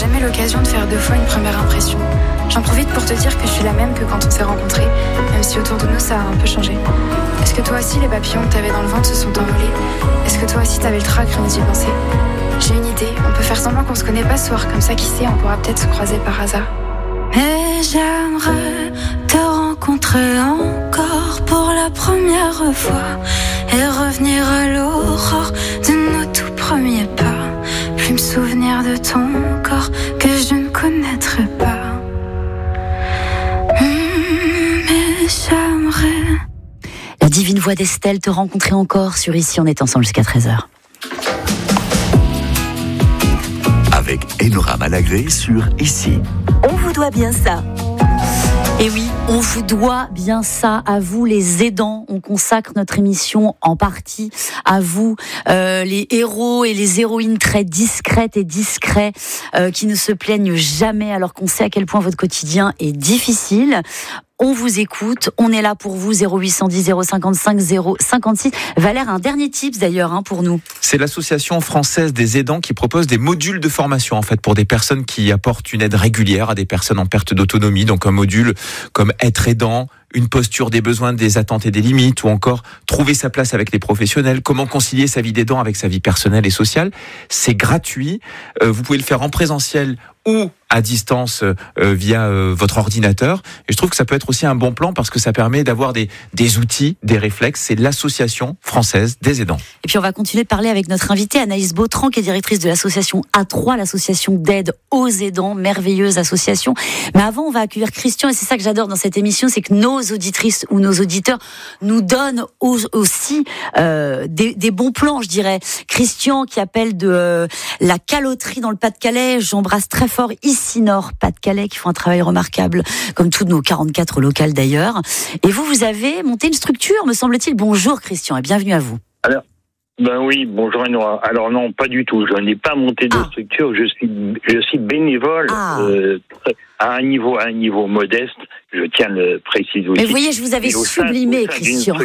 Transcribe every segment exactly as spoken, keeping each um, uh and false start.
jamais l'occasion de faire deux fois une première impression. J'en profite pour te dire que je suis la même que quand on s'est rencontrés, même si autour de nous ça a un peu changé. Est-ce que toi aussi les papillons que t'avais dans le ventre se sont envolés? Est-ce que toi aussi t'avais le trac rien d'y penser? J'ai une idée, on peut faire semblant qu'on se connaît pas ce soir, comme ça qui sait, on pourra peut-être se croiser par hasard. Mais j'aimerais te rencontrer encore pour la première fois et revenir à l'aurore de nos tout premiers pas. Plus me souvenir de ton corps que je ne connaîtrai pas. Mmh, mais j'aimerais. La divine voix d'Estelle, te rencontrer encore sur Ici, on est ensemble jusqu'à treize heures. Avec Enora Malagré sur Ici. On vous doit bien ça. Et oui, on vous doit bien ça à vous les aidants. On consacre notre émission en partie à vous, euh, les héros et les héroïnes très discrètes et discrets euh, qui ne se plaignent jamais alors qu'on sait à quel point votre quotidien est difficile. On vous écoute, on est là pour vous, zéro huit cent dix zéro cinquante-cinq zéro cinquante-six. Valère, un dernier tips d'ailleurs hein, pour nous. C'est l'association française des aidants qui propose des modules de formation en fait pour des personnes qui apportent une aide régulière à des personnes en perte d'autonomie. Donc un module comme être aidant, une posture des besoins, des attentes et des limites, ou encore trouver sa place avec les professionnels, comment concilier sa vie d'aidant avec sa vie personnelle et sociale. C'est gratuit, euh, vous pouvez le faire en présentiel ou à distance euh, via euh, votre ordinateur. Et je trouve que ça peut être aussi un bon plan parce que ça permet d'avoir des, des outils, des réflexes. C'est l'association française des aidants. Et puis on va continuer de parler avec notre invitée Anaïs Bautran, qui est directrice de l'association A trois, l'association d'aide aux aidants, merveilleuse association. Mais avant, on va accueillir Christian, et c'est ça que j'adore dans cette émission, c'est que nos auditrices ou nos auditeurs nous donnent aussi euh, des, des bons plans, je dirais. Christian qui appelle de euh, la caloterie dans le Pas-de-Calais. J'embrasse très fort Ici Nord Pas-de-Calais qui font un travail remarquable, comme toutes nos quarante-quatre locales d'ailleurs. Et vous, vous avez monté une structure, me semble-t-il. Bonjour Christian et bienvenue à vous. Alors, ben oui, bonjour Enora. Alors non, pas du tout. Je n'ai pas monté de ah. structure. Je suis, je suis bénévole ah. euh, à un niveau, à un niveau modeste. Je tiens à le préciser aussi. Mais vous voyez, je vous avais sublimé, Christian.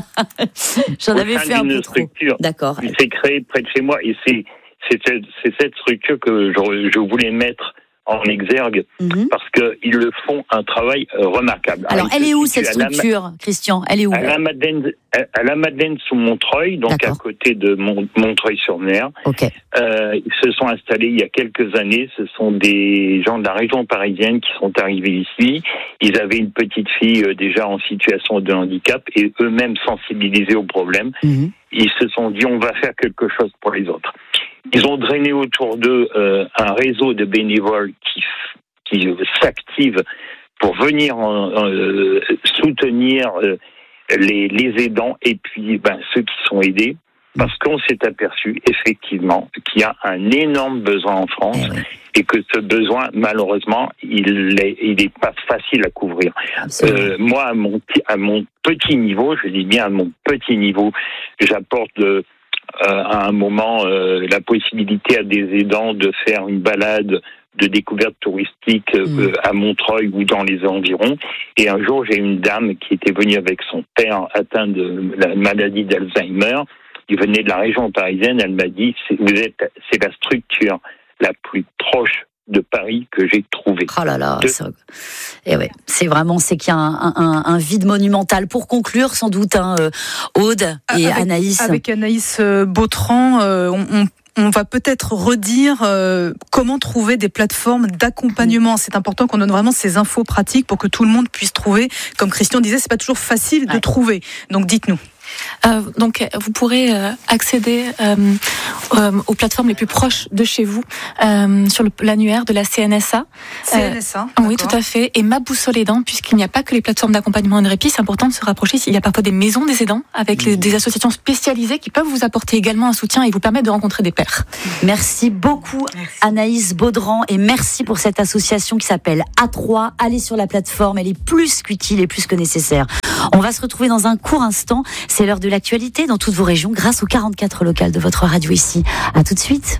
J'en avais fait un peu trop. D'accord. Il s'est créé près de chez moi et c'est, c'est, c'est cette structure que je, je voulais mettre en exergue mm-hmm. parce qu'ils le font un travail remarquable. Alors, Alors elle est où cette structure, la, Christian? Elle est où? À la Madeleine, à la Madeleine sous Montreuil, donc D'accord. à côté de Mont, Montreuil-sur-Mer. Okay. Euh, ils se sont installés il y a quelques années. Ce sont des gens de la région parisienne qui sont arrivés ici. Ils avaient une petite fille euh, déjà en situation de handicap et eux-mêmes sensibilisés au problème. Mm-hmm. Ils se sont dit on va faire quelque chose pour les autres. Ils ont drainé autour d'eux euh, un réseau de bénévoles qui, qui s'activent pour venir euh, soutenir euh, les, les aidants et puis ben, ceux qui sont aidés, parce qu'on s'est aperçu effectivement qu'il y a un énorme besoin en France eh oui. et que ce besoin, malheureusement, il est, il est pas facile à couvrir. Euh, moi, à mon, à mon petit niveau, je dis bien à mon petit niveau, j'apporte de Euh, à un moment euh, la possibilité à des aidants de faire une balade de découverte touristique euh, mmh. à Montreuil ou dans les environs. Et un jour, j'ai une dame qui était venue avec son père atteint de la maladie d'Alzheimer. Il venait de la région parisienne. Elle m'a dit, c'est, vous êtes, c'est la structure la plus proche de Paris que j'ai trouvé. Oh là là, de... ça... Et ouais, c'est vraiment, c'est qu'il y a un, un, un vide monumental. Pour conclure, sans doute, hein, Aude et avec, Anaïs. Avec Anaïs Bautran, euh, on, on... On va peut-être redire euh, comment trouver des plateformes d'accompagnement. C'est important qu'on donne vraiment ces infos pratiques pour que tout le monde puisse trouver. Comme Christian disait, c'est pas toujours facile ouais. de trouver. Donc dites-nous. Euh, donc vous pourrez euh, accéder euh, euh, aux plateformes les plus proches de chez vous euh, sur le, l'annuaire de la C N S A. C N S A, euh, oui, tout à fait. Et Ma Boussole Aidant, puisqu'il n'y a pas que les plateformes d'accompagnement et de répit, c'est important de se rapprocher. Il y a parfois des maisons des aidants avec les, des associations spécialisées qui peuvent vous apporter également un soutien et vous permettre de rencontrer des pairs. Merci beaucoup merci. Anaïs Bautran et merci pour cette association qui s'appelle A trois. Allez sur la plateforme, elle est plus qu'utile et plus que nécessaire. On va se retrouver dans un court instant. C'est l'heure de l'actualité dans toutes vos régions grâce aux quarante-quatre locales de votre radio ici. À tout de suite.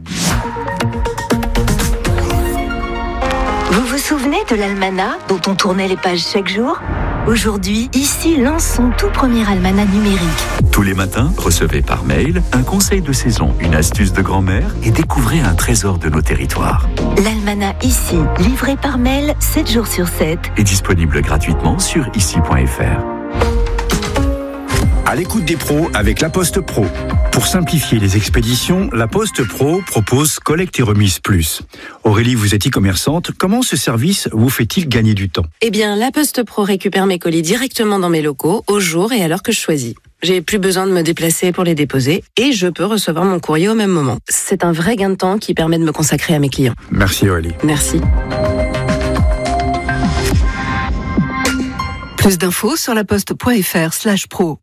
Vous vous souvenez de l'almanach dont on tournait les pages chaque jour ? Aujourd'hui, ici lance son tout premier almanach numérique. Tous les matins, recevez par mail un conseil de saison, une astuce de grand-mère et découvrez un trésor de nos territoires. L'Almanach ici, livré par mail sept jours sur sept. Est disponible gratuitement sur ici point f r. À l'écoute des pros avec La Poste Pro. Pour simplifier les expéditions, La Poste Pro propose Collecte et Remise Plus. Aurélie, vous êtes e-commerçante. Comment ce service vous fait-il gagner du temps ? Eh bien, La Poste Pro récupère mes colis directement dans mes locaux, au jour et à l'heure que je choisis. J'ai plus besoin de me déplacer pour les déposer et je peux recevoir mon courrier au même moment. C'est un vrai gain de temps qui permet de me consacrer à mes clients. Merci Aurélie. Merci. Plus d'infos sur laposte.fr slash pro.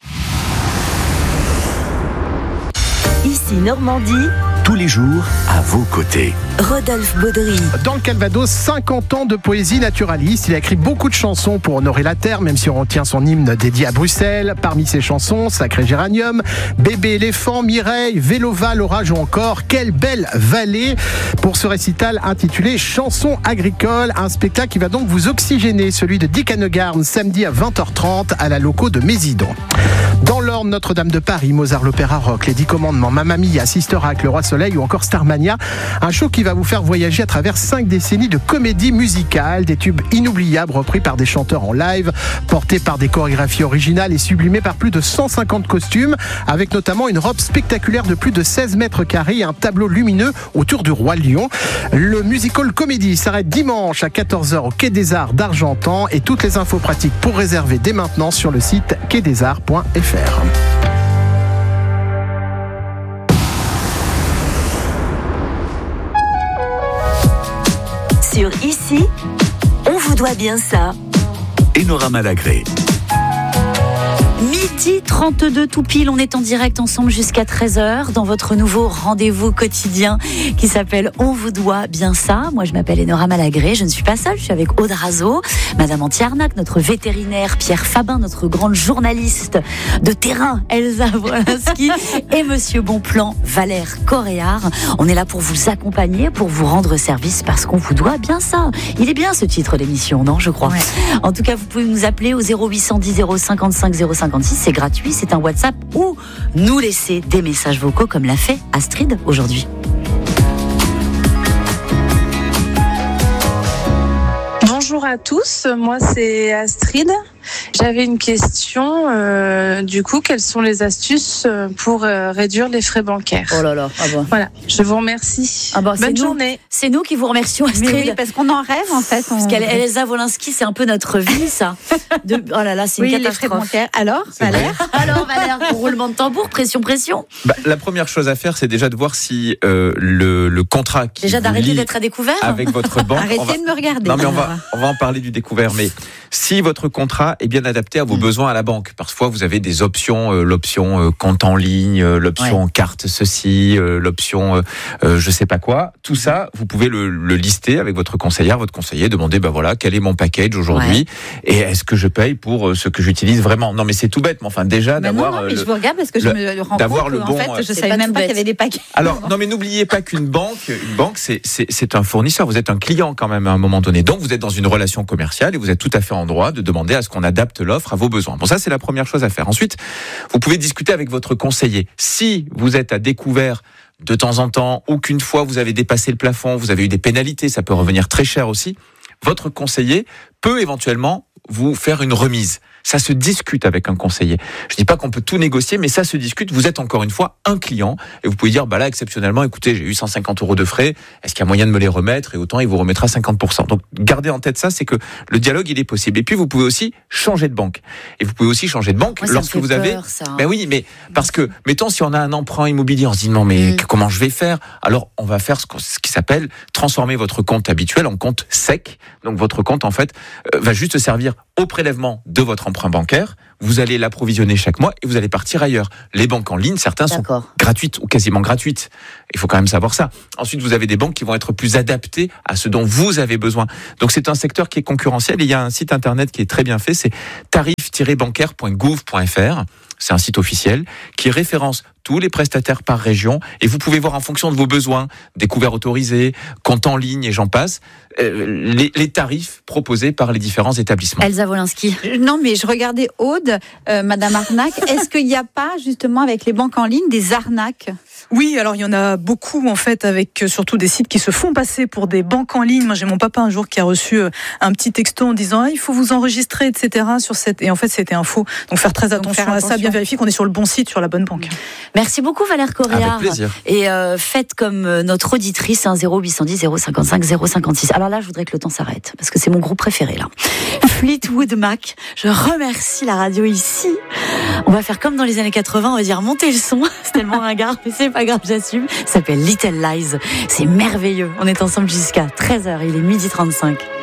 Ici Normandie. Tous les jours, à vos côtés. Rodolphe Baudry. Dans le Calvados, cinquante ans de poésie naturaliste. Il a écrit beaucoup de chansons pour honorer la terre, même si on retient son hymne dédié à Bruxelles. Parmi ses chansons, Sacré Géranium, Bébé éléphant, Mireille, Vélova, l'orage ou encore Quelle belle vallée. Pour ce récital intitulé Chansons agricoles, un spectacle qui va donc vous oxygéner, celui de Dick Hanegarn, samedi à vingt heures trente à la locaux de Mésidon. Dans l'Orne, Notre-Dame de Paris, Mozart l'Opéra Rock, Les Dix Commandements, Mamma Mia, Sister Act, Le Roi Soleil ou encore Starmania. Un show qui va vous faire voyager à travers cinq décennies de comédie musicale, des tubes inoubliables repris par des chanteurs en live, portés par des chorégraphies originales et sublimés par plus de cent cinquante costumes, avec notamment une robe spectaculaire de plus de seize mètres carrés et un tableau lumineux autour du Roi Lion. Le musical comédie s'arrête dimanche à quatorze heures au Quai des Arts d'Argentan et toutes les infos pratiques pour réserver dès maintenant sur le site quai des arts point f r. Sur Ici, on vous doit bien ça. Enora Malagré. Midi trente-deux tout pile, on est en direct ensemble jusqu'à treize heures dans votre nouveau rendez-vous quotidien qui s'appelle On vous doit bien ça. Moi je m'appelle Enora Malagré, je ne suis pas seule, je suis avec Aude Razo, Madame Antiarnac, notre vétérinaire, Pierre Fabin, notre grande journaliste de terrain, Elsa Wolinski et Monsieur Bonplan, Valère Coréard. On est là pour vous accompagner, pour vous rendre service parce qu'on vous doit bien ça. Il est bien ce titre d'émission, non, je crois. Ouais. En tout cas, vous pouvez nous appeler au zéro huit cent dix zéro cinquante-cinq zéro cinquante-six, c'est gratuit, c'est un WhatsApp ou nous laisser des messages vocaux comme l'a fait Astrid aujourd'hui. Bonjour à tous, moi c'est Astrid. J'avais une question, euh, du coup, quelles sont les astuces pour euh, réduire les frais bancaires ? Oh là là, ah bon. Voilà, je vous remercie. Ah bon, Bonne nous, journée. C'est nous qui vous remercions, Astrid. Oui, parce qu'on en rêve en fait. On... Parce qu'Elsa Wolinski, c'est un peu notre vie, ça. De... Oh là là, c'est oui, une catastrophe. Les frais bancaires. Alors, Valère Alors, Valère, roulement de tambour, pression, pression. Bah, la première chose à faire, c'est déjà de voir si euh, le, le contrat qui déjà vous d'arrêter lie d'être à découvert avec votre banque. Arrêtez va... de me regarder. Non, mais on va, on va en parler du découvert. Mais si votre contrat est bien adapté à vos mmh. besoins à la banque, parfois vous avez des options, euh, l'option euh, compte en ligne, euh, l'option ouais. carte ceci, euh, l'option euh, euh, je sais pas quoi. Tout ça, vous pouvez le, le lister avec votre conseillère, votre conseiller, demander bah voilà quel est mon package aujourd'hui ouais. et est-ce que je paye pour euh, ce que j'utilise vraiment. Non mais c'est tout bête, mais enfin déjà mais d'avoir. Non, non, mais le, je vous regarde parce que le, je me rends d'avoir compte le bon. En fait, je c'est savais même pas bête. qu'il y avait des packages. Alors non mais n'oubliez pas qu'une banque, une banque c'est, c'est c'est un fournisseur. Vous êtes un client quand même à un moment donné. Donc vous êtes dans une relation commerciale et vous êtes tout à fait en droit de demander à ce qu'on adapte l'offre à vos besoins. Bon ça c'est la première chose à faire. Ensuite, vous pouvez discuter avec votre conseiller. Si vous êtes à découvert de temps en temps, ou qu'une fois vous avez dépassé le plafond, vous avez eu des pénalités, ça peut revenir très cher aussi, votre conseiller peut éventuellement vous faire une remise. Ça se discute avec un conseiller. Je dis pas qu'on peut tout négocier, mais ça se discute. Vous êtes encore une fois un client et vous pouvez dire, bah là, exceptionnellement, écoutez, j'ai eu cent cinquante euros de frais. Est-ce qu'il y a moyen de me les remettre? Et autant, il vous remettra cinquante pour cent. Donc, gardez en tête ça, c'est que le dialogue, il est possible. Et puis, vous pouvez aussi changer de banque. Et vous pouvez aussi changer de banque Moi, lorsque vous peur, avez. Ça, hein. Ben oui, mais parce que, mettons, si on a un emprunt immobilier, on se dit, non, mais mmh. comment je vais faire? Alors, on va faire ce, ce qui s'appelle transformer votre compte habituel en compte sec. Donc, votre compte, en fait, euh, va juste servir au prélèvement de votre emprunt bancaire. Vous allez l'approvisionner chaque mois et vous allez partir ailleurs. Les banques en ligne, certains D'accord. sont gratuites ou quasiment gratuites. Il faut quand même savoir ça. Ensuite, vous avez des banques qui vont être plus adaptées à ce dont vous avez besoin. Donc, c'est un secteur qui est concurrentiel et il y a un site internet qui est très bien fait, c'est tarif tiret bancaire point gouv point f r. c'est un site officiel qui référence tous les prestataires par région et vous pouvez voir en fonction de vos besoins, découvert autorisé, compte en ligne et j'en passe, euh, les, les tarifs proposés par les différents établissements. Elsa Wolinski. Non, mais je regardais Aude, euh, Madame Arnaque. Est-ce qu'il n'y a pas justement avec les banques en ligne des arnaques ? Oui, alors il y en a beaucoup en fait, avec surtout des sites qui se font passer pour des banques en ligne. Moi, j'ai mon papa un jour qui a reçu un petit texto en disant ah, il faut vous enregistrer, et cetera. Sur cette et en fait c'était un faux. Donc faire très attention, faire attention à ça, bien vérifier qu'on est sur le bon site, sur la bonne banque. Merci beaucoup Valère Coréard. Avec plaisir. Et euh, faites comme notre auditrice, hein, zéro huit cent dix zéro cinquante-cinq zéro cinquante-six. Alors là, je voudrais que le temps s'arrête parce que c'est mon groupe préféré là. Fleetwood Mac. Je remercie la radio ici. On va faire comme dans les années quatre-vingts, on va dire montez le son. C'est tellement ringard, mais c'est pas grave, j'assume. Ça s'appelle Little Lies. C'est merveilleux. On est ensemble jusqu'à treize heures. Il est midi trente-cinq.